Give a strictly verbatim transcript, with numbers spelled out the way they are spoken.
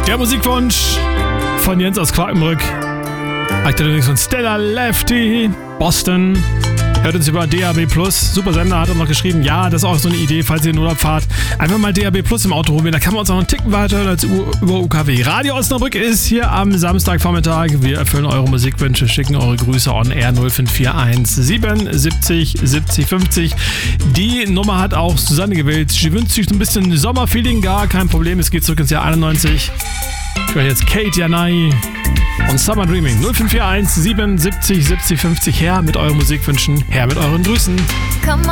Der Musikwunsch von Jens aus Quakenbrück. Aktuell von Stella Lefty, Boston. Hört uns über D A B Plus. Super Sender, hat er noch geschrieben. Ja, das ist auch so eine Idee, falls ihr in Urlaub fahrt. Einfach mal D A B Plus im Auto holen. Da kann man uns auch einen Ticken weiter hören als über U K W. Radio Osnabrück ist hier am Samstagvormittag. Wir erfüllen eure Musikwünsche, schicken eure Grüße on air null fünf vier eins siebenundsiebzig siebzig fünfzig. Die Nummer hat auch Susanne gewählt. Sie wünscht sich ein bisschen Sommerfeeling. Gar kein Problem. Es geht zurück ins Jahr einundneunzig. Ich höre jetzt Kate Janai und Summer Dreaming. null fünf vier eins siebenundsiebzig siebzig fünfzig. Her mit euren Musikwünschen, her mit euren Grüßen.